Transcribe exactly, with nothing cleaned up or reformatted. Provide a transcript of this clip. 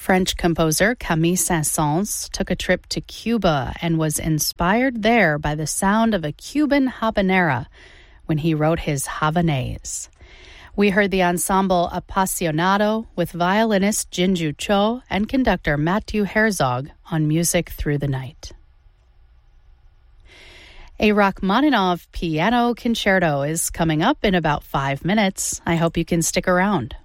French composer Camille Saint-Saëns took a trip to Cuba and was inspired there by the sound of a Cuban habanera when he wrote his Havanaise. We heard the ensemble Appassionato with violinist Jinju Cho and conductor Matthew Herzog on Music Through the Night. A Rachmaninoff piano concerto is coming up in about five minutes. I hope you can stick around.